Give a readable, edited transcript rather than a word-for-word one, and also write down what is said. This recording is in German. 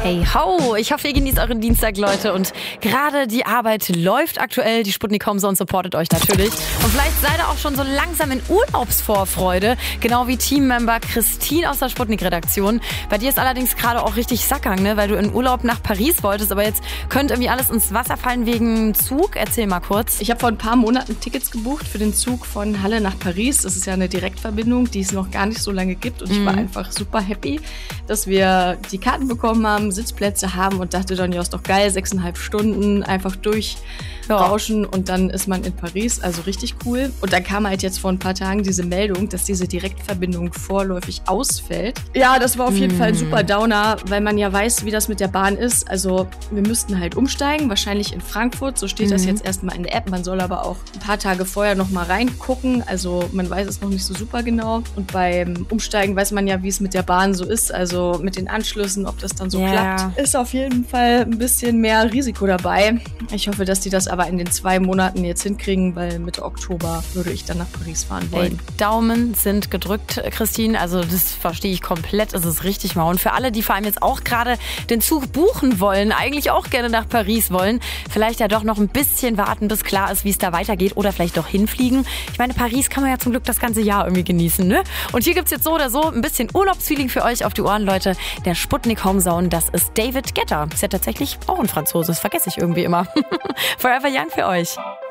Hey ho, ich hoffe, ihr genießt euren Dienstag, Leute. Und gerade die Arbeit läuft aktuell. Die Sputnik Homezone supportet euch natürlich. Und vielleicht seid ihr auch schon so langsam in Urlaubsvorfreude. Genau wie Teammember Christine aus der Sputnik-Redaktion. Bei dir ist allerdings gerade auch richtig Sackgang, ne? Weil du in Urlaub nach Paris wolltest. Aber jetzt könnte irgendwie alles ins Wasser fallen wegen Zug. Erzähl mal kurz. Ich habe vor ein paar Monaten Tickets gebucht für den Zug von Halle nach Paris. Das ist ja eine Direktverbindung, die es noch gar nicht so lange gibt. Und ich war einfach super happy, dass wir die Karten bekommen haben, Sitzplätze haben und dachte dann, ja, ist doch geil, 6,5 Stunden einfach durchrauschen und dann ist man in Paris, also richtig cool. Und dann kam halt jetzt vor ein paar Tagen diese Meldung, dass diese Direktverbindung vorläufig ausfällt. Ja, das war auf jeden Fall ein super Downer, weil man ja weiß, wie das mit der Bahn ist. Also wir müssten halt umsteigen, wahrscheinlich in Frankfurt, so steht das jetzt erstmal in der App. Man soll aber auch ein paar Tage vorher noch mal reingucken, also man weiß es noch nicht so super genau. Und beim Umsteigen weiß man ja, wie es mit der Bahn so ist, also mit den Anschlüssen, ob das dann so klappt. Ist auf jeden Fall ein bisschen mehr Risiko dabei. Ich hoffe, dass die das aber in den 2 Monaten jetzt hinkriegen, weil Mitte Oktober würde ich dann nach Paris fahren wollen. Hey, Daumen sind gedrückt, Christine. Also das verstehe ich komplett. Es ist richtig mau. Und für alle, die vor allem jetzt auch gerade den Zug buchen wollen, eigentlich auch gerne nach Paris wollen, vielleicht ja doch noch ein bisschen warten, bis klar ist, wie es da weitergeht oder vielleicht doch hinfliegen. Ich meine, Paris kann man ja zum Glück das ganze Jahr irgendwie genießen, ne? Und hier gibt's jetzt so oder so ein bisschen Urlaubsfeeling für euch auf die Ohren, Leute. Der Sputnik Homezone, das ist David Guetta. Ist ja tatsächlich auch ein Franzose, das vergesse ich irgendwie immer. Forever Young für euch.